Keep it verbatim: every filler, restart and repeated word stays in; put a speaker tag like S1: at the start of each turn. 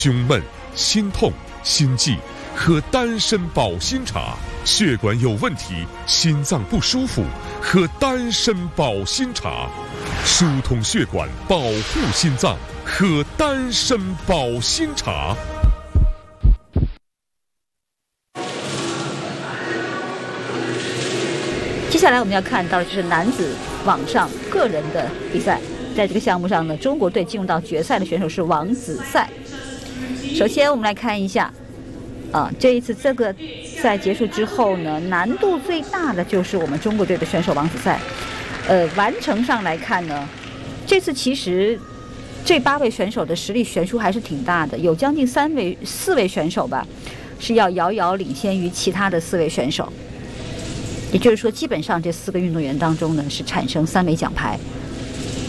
S1: 胸闷、心痛、心悸，喝丹参保心茶；血管有问题、心脏不舒服，喝丹参保心茶，疏通血管，保护心脏，喝丹参保心茶。
S2: 接下来我们要看到的就是男子网上个人的比赛，在这个项目上呢，中国队进入到决赛的选手是王子赛。首先我们来看一下啊，这一次这个赛结束之后呢，难度最大的就是我们中国队的选手王子赛。呃，完成上来看呢，这次其实这八位选手的实力悬殊还是挺大的，有将近三位四位选手吧是要遥遥领先于其他的四位选手。也就是说，基本上这四个运动员当中呢，是产生三枚奖牌。